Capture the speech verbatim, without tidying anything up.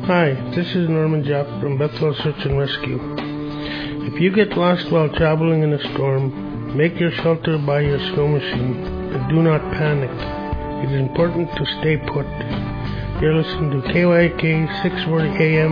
Hi, this is Norman Japp from Bethel Search and Rescue. If you get lost while traveling in a storm, make your shelter by your snow machine and do not panic. It is important to stay put. You're listening to K Y K six forty A M